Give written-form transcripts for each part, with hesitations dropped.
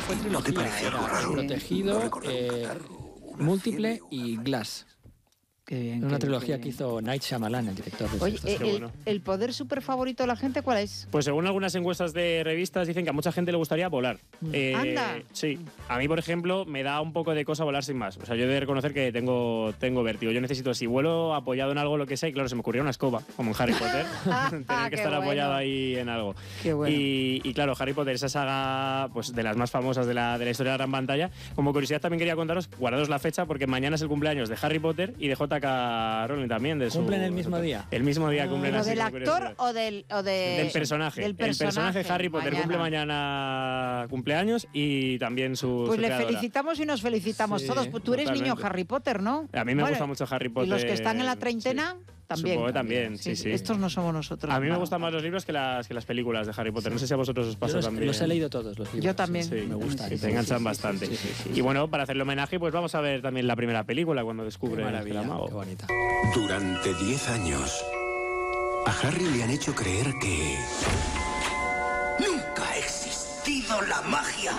fue ¿No te trilogía, parece algo era raro? Protegido, No recuerdo comentarlo. Múltiple y Glass. Qué bien. Una qué trilogía bien. que hizo Night Shyamalan, el director de Oye, estos. Qué bueno. el poder súper favorito de la gente, ¿cuál es? Pues según algunas encuestas de revistas dicen que a mucha gente le gustaría volar. Anda. Sí. A mí, por ejemplo, me da un poco de cosa volar sin más. O sea, yo he de reconocer que tengo vértigo. Yo necesito, si vuelo apoyado en algo, lo que sea, y claro, se me ocurrió una escoba, como en Harry Potter, tener que qué estar bueno. apoyado ahí en algo. Qué bueno. Y claro, Harry Potter, esa saga pues de las más famosas de la historia de la gran pantalla. Como curiosidad también quería contaros, guardaros la fecha, porque mañana es el cumpleaños de Harry Potter y de J.K. Rowling también. ¿Cumplen el mismo día? El mismo día cumplen. ¿Pero así del como actor curiosidad. del personaje. Del El personaje Harry Potter cumple mañana cumpleaños y también su Pues le creadora. felicitamos y nos felicitamos Sí, todos. Tú eres niño totalmente. Harry Potter, ¿no? A mí me Bueno, gusta mucho Harry Potter. Y los que están en la treintena, también. Supongo que también, sí. Estos no somos nosotros. A mí me no. gustan más los libros que las películas de Harry Potter. No sé si a vosotros os Yo pasa también. los he leído todos, los libros. Yo también. Sí, me gustan. sí, te enganchan bastante. Y bueno, para hacerle homenaje, pues vamos a ver también la primera película cuando Qué descubre el maravilla, mago. qué bonita. Durante 10 años, a Harry le han hecho creer que nunca ha existido la magia.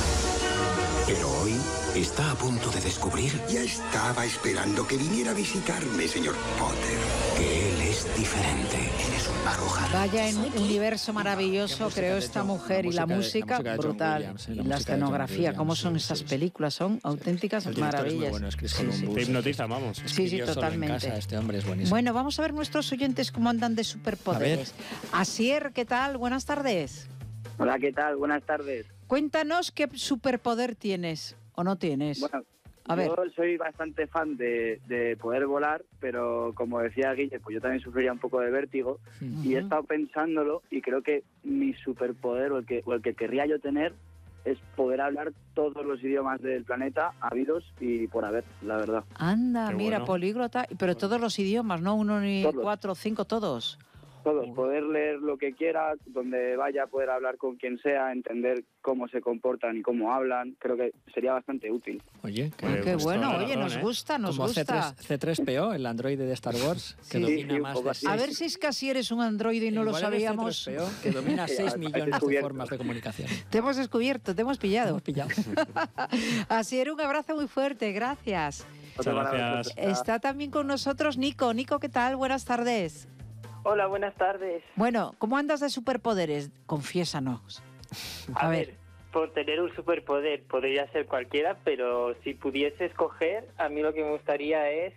Pero hoy está a punto de descubrir Ya estaba esperando que viniera a visitarme, señor Potter. que él es diferente. Eres un mago, Harry. Vaya en un universo maravilloso Qué música creó de esta John- mujer y la música de John brutal. Williams, Y la la música de John escenografía, Williams, cómo son sí, esas sí. películas, son auténticas El director es muy maravillas. bueno, es Chris Sí, sí. Columbus. Te hipnotiza, vamos. Sí, Escribió solo en totalmente. casa, este hombre es buenísimo. Bueno, vamos a ver nuestros oyentes cómo andan de superpoderes. Asier, ¿qué tal? Buenas tardes. Hola, ¿qué tal? Buenas tardes. Cuéntanos qué superpoder tienes o no tienes. Bueno, A ver. yo soy bastante fan de poder volar, pero como decía Guille, pues yo también sufriría un poco de vértigo y he estado pensándolo y creo que mi superpoder o el que querría yo tener es poder hablar todos los idiomas del planeta, habidos y por haber, la verdad. Anda, Qué mira, bueno. políglota, pero todos los idiomas, no uno ni Todos. 4 o 5, todos. Todos, poder leer lo que quiera, donde vaya, poder hablar con quien sea, entender cómo se comportan y cómo hablan, creo que sería bastante útil. Oye, Ah, qué pues bueno, toda la oye, razón, nos ¿eh? gusta, nos como gusta. C3PO, el androide de Star Wars, que Sí, domina sí, un más poco de así. A ver si es que así eres un androide y no lo Igual eres sabíamos. C3PO, que domina Sí, 6 has millones de descubierto. formas de comunicación. Te hemos descubierto, te hemos pillado. Hemos pillado. Así era, un abrazo muy fuerte, gracias. Otra Muchas palabra gracias. corta. Está también con nosotros Nico. Nico, ¿qué tal? Buenas tardes. Hola, buenas tardes. Bueno, ¿cómo andas de superpoderes? Confiésanos. A ver, por tener un superpoder podría ser cualquiera, pero si pudiese escoger, a mí lo que me gustaría es,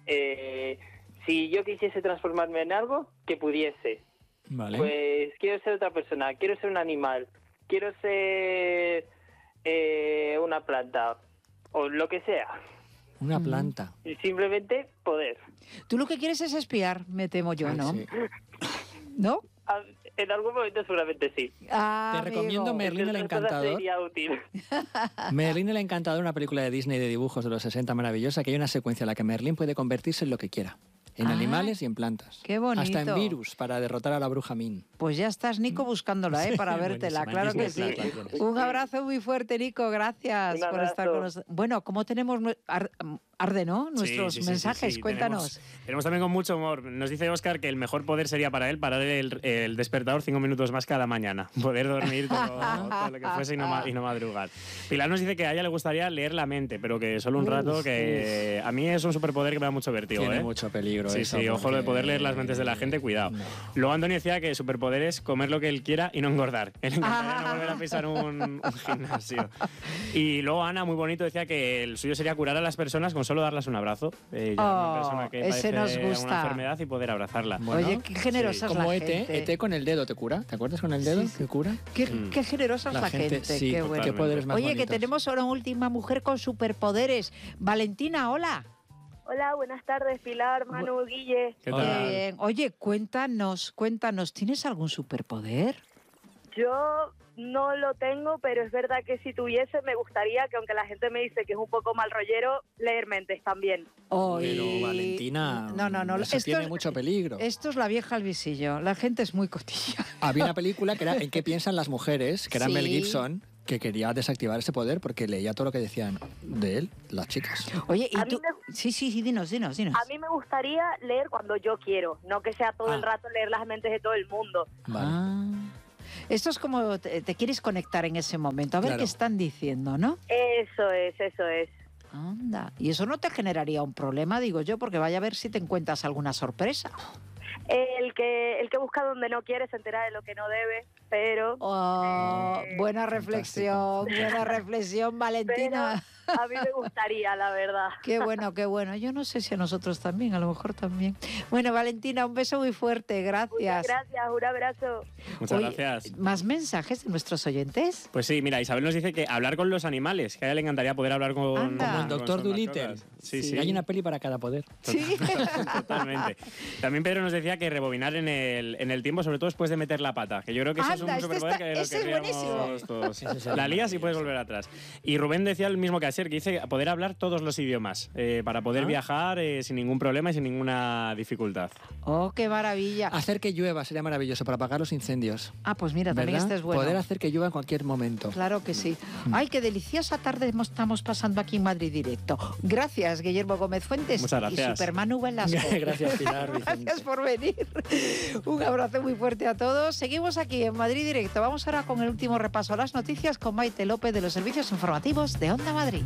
si yo quisiese transformarme en algo, que pudiese. Vale. Pues quiero ser otra persona, quiero ser un animal, quiero ser una planta, o lo que sea. Una planta. Y simplemente poder. Tú lo que quieres es espiar, me temo yo, ¿no? Sí. ¿No? Ah, en algún momento seguramente sí. Ah, Te recomiendo amigo. Merlín el Entonces, toda Encantador. sería útil. Merlín el Encantador, una película de Disney de dibujos de los 60 maravillosa, que hay una secuencia en la que Merlín puede convertirse en lo que quiera. En Ah, animales y en plantas. qué bonito. Hasta en virus para derrotar a la bruja Min. Pues ya estás, Nico, buscándola, para vértela, Buenísima, claro en que sí. Disney Plus la tienes. Un abrazo muy fuerte, Nico, gracias Un por abrazo. estar con nosotros. Bueno, ¿cómo tenemos arde, ¿no? Nuestros Sí, sí, sí, mensajes, sí. Cuéntanos. Tenemos también con mucho humor. Nos dice Óscar que el mejor poder sería para él parar el despertador 5 minutos más cada mañana. Poder dormir todo lo que fuese y no madrugar. Pilar nos dice que a ella le gustaría leer la mente, pero que solo un rato, que a mí es un superpoder que me da mucho vértigo. Tiene mucho peligro Sí, eso, sí, ojo, lo de porque- poder leer las mentes de la gente, cuidado. No. Luego Antonio decía que superpoder es comer lo que él quiera y no engordar. Él encantaría no volver a pisar un gimnasio. Y luego Ana, muy bonito, decía que el suyo sería curar a las personas con solo darles un abrazo. Una persona que ese nos padece gusta. una enfermedad y poder abrazarla. Bueno, Oye, qué generosa es Como la ET, gente. ET con el dedo te cura. ¿Te acuerdas con el dedo Sí, sí. que cura? Qué generosa es la gente, sí, qué bueno. qué poderes más Oye, que bonitos. tenemos ahora una última mujer con superpoderes. Valentina, hola. Hola, buenas tardes, Pilar, Manu, Guille. ¿Qué Hola. tal? Oye, cuéntanos, ¿tienes algún superpoder? Yo no lo tengo, pero es verdad que si tuviese me gustaría que, aunque la gente me dice que es un poco mal rollero, leer mentes también. Pero Valentina, No. eso tiene mucho peligro. Esto es la vieja al visillo. La gente es muy cotilla. Había una película que era ¿En qué piensan las mujeres? Que era Sí. Mel Gibson, que quería desactivar ese poder porque leía todo lo que decían de él, las chicas. Oye, A ¿y mí tú? Sí, dinos. A mí me gustaría leer cuando yo quiero, no que sea todo el rato leer las mentes de todo el mundo. Vale. Ah. Esto es como te quieres conectar en ese momento, a ver Claro. qué están diciendo, ¿no? Eso es. Anda, y eso no te generaría un problema, digo yo, porque vaya a ver si te encuentras alguna sorpresa. El que busca donde no quiere se entera de lo que no debe, pero... Buena reflexión, Valentina. Pero a mí me gustaría, la verdad. Qué bueno, qué bueno. Yo no sé si a nosotros también, a lo mejor también. Bueno, Valentina, un beso muy fuerte, gracias. Muchas gracias, un abrazo. Muchas Oye, gracias. ¿más mensajes de nuestros oyentes? Pues sí, mira, Isabel nos dice que hablar con los animales, que a ella le encantaría poder hablar con... Anda. Como el con Doctor sus Dolittle. mascotas. Sí. Hay una peli para cada poder. Sí. Totalmente. También Pedro nos decía que rebobinar en el tiempo, sobre todo después de meter la pata, que yo creo que eso Anda, es un este superpoder está- que lo ese es querríamos buenísimo. todos. Ese es el La mejor. lías y puedes volver atrás. Y Rubén decía el mismo que Asier, que dice poder hablar todos los idiomas, para poder viajar sin ningún problema y sin ninguna dificultad. Oh, qué maravilla. Hacer que llueva sería maravilloso para apagar los incendios. Ah, pues mira, también ¿Verdad? este es bueno. Poder hacer que llueva en cualquier momento. Claro que sí. Ay, qué deliciosa tarde estamos pasando aquí en Madrid Directo. Gracias, Guillermo Gómez Fuentes. Muchas gracias. Y Superman Velasco. Gracias, Pilar. Vicente. Gracias por venir. Un abrazo muy fuerte a todos. Seguimos aquí en Madrid Directo. Vamos ahora con el último repaso a las noticias con Maite López de los servicios informativos de Onda Madrid.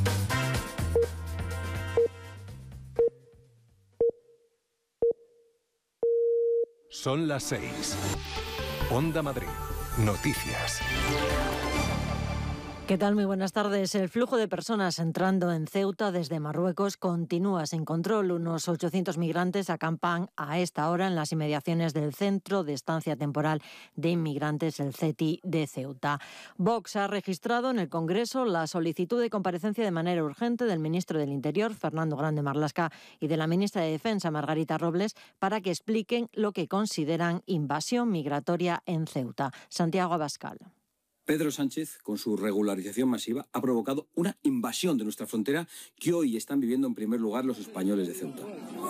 Son las 6. Onda Madrid. Noticias. ¿Qué tal? Muy buenas tardes. El flujo de personas entrando en Ceuta desde Marruecos continúa sin control. Unos 800 migrantes acampan a esta hora en las inmediaciones del Centro de Estancia Temporal de Inmigrantes, el CETI de Ceuta. Vox ha registrado en el Congreso la solicitud de comparecencia de manera urgente del ministro del Interior, Fernando Grande Marlaska, y de la ministra de Defensa, Margarita Robles, para que expliquen lo que consideran invasión migratoria en Ceuta. Santiago Abascal. Pedro Sánchez, con su regularización masiva, ha provocado una invasión de nuestra frontera que hoy están viviendo en primer lugar los españoles de Ceuta.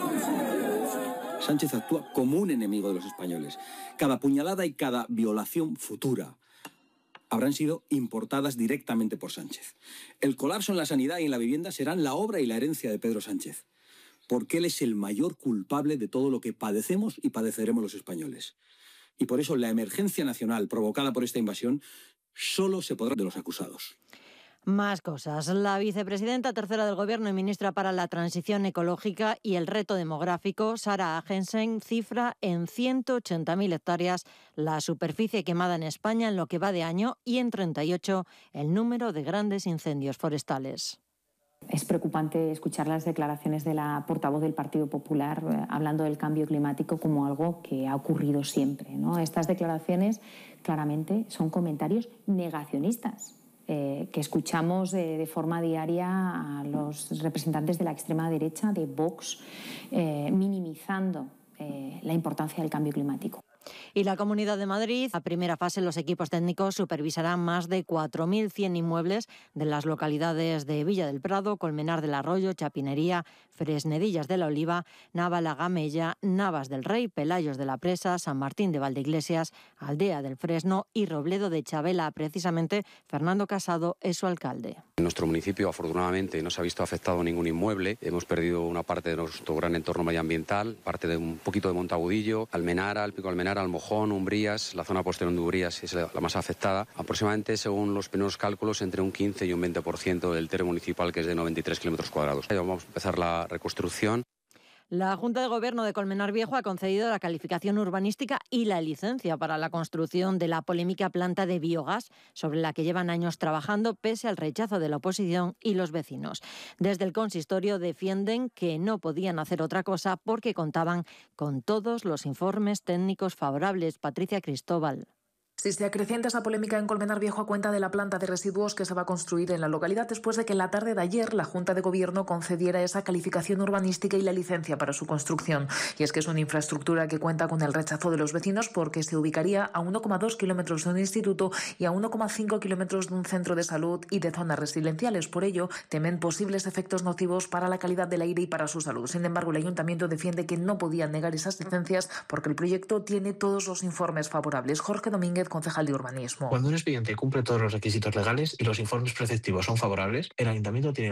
Sánchez actúa como un enemigo de los españoles. Cada puñalada y cada violación futura habrán sido importadas directamente por Sánchez. El colapso en la sanidad y en la vivienda serán la obra y la herencia de Pedro Sánchez, porque él es el mayor culpable de todo lo que padecemos y padeceremos los españoles. Y por eso la emergencia nacional provocada por esta invasión solo se podrá de los acusados. Más cosas. La vicepresidenta tercera del Gobierno y ministra para la Transición Ecológica y el Reto Demográfico, Sara Agensen, cifra en 180.000 hectáreas la superficie quemada en España en lo que va de año y en 38 el número de grandes incendios forestales. Es preocupante escuchar las declaraciones de la portavoz del Partido Popular hablando del cambio climático como algo que ha ocurrido siempre, ¿no? Estas declaraciones claramente son comentarios negacionistas que escuchamos de forma diaria a los representantes de la extrema derecha, de Vox, minimizando la importancia del cambio climático. Y la Comunidad de Madrid, a primera fase, los equipos técnicos supervisarán más de 4.100 inmuebles de las localidades de Villa del Prado, Colmenar del Arroyo, Chapinería, Fresnedillas de la Oliva, Nava-la-Gamella, Navas del Rey, Pelayos de la Presa, San Martín de Valdeiglesias, Aldea del Fresno y Robledo de Chabela. Precisamente, Fernando Casado es su alcalde. En nuestro municipio, afortunadamente, no se ha visto afectado ningún inmueble. Hemos perdido una parte de nuestro gran entorno medioambiental, parte de un poquito de Monteagudillo, Almenara, el Pico Almenara, Almojón, Umbrías. La zona posterior de Umbrías es la más afectada. Aproximadamente, según los primeros cálculos, entre un 15 y un 20% del territorio municipal, que es de 93 kilómetros cuadrados. Vamos a empezar la reconstrucción. La Junta de Gobierno de Colmenar Viejo ha concedido la calificación urbanística y la licencia para la construcción de la polémica planta de biogás, sobre la que llevan años trabajando pese al rechazo de la oposición y los vecinos. Desde el consistorio defienden que no podían hacer otra cosa porque contaban con todos los informes técnicos favorables. Patricia Cristóbal. Si se acrecienta esa polémica en Colmenar Viejo a cuenta de la planta de residuos que se va a construir en la localidad después de que en la tarde de ayer la Junta de Gobierno concediera esa calificación urbanística y la licencia para su construcción. Y es que es una infraestructura que cuenta con el rechazo de los vecinos porque se ubicaría a 1,2 kilómetros de un instituto y a 1,5 kilómetros de un centro de salud y de zonas residenciales. Por ello, temen posibles efectos nocivos para la calidad del aire y para su salud. Sin embargo, el Ayuntamiento defiende que no podían negar esas licencias porque el proyecto tiene todos los informes favorables. Jorge Domínguez, concejal de urbanismo. Cuando un expediente cumple todos los requisitos legales y los informes preceptivos son favorables, el Ayuntamiento tiene